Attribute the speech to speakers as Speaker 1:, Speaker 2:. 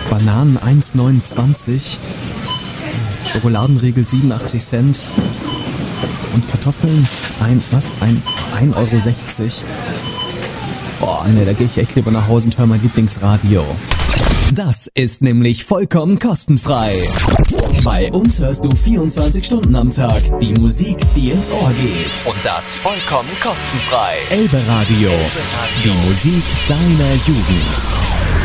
Speaker 1: Bananen 1,29, Schokoladenriegel 87 Cent und Kartoffeln 1,60 €. Boah, ne, da gehe ich echt lieber nach Hause und höre mein Lieblingsradio. Das ist nämlich vollkommen kostenfrei. Bei uns hörst du 24 Stunden am Tag die Musik, die ins Ohr geht. Und das vollkommen kostenfrei. Elbe Radio, die Musik deiner Jugend.